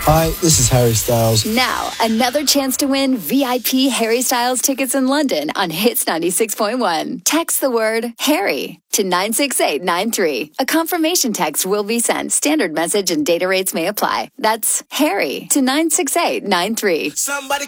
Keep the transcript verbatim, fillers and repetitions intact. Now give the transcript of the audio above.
Hi, this is Harry Styles. Now, another chance to win V I P Harry Styles tickets in London on Hits ninety-six point one. Text the word Harry to nine six eight nine three. A confirmation text will be sent. Standard message and data rates may apply. That's Harry to nine six eight nine three. Somebody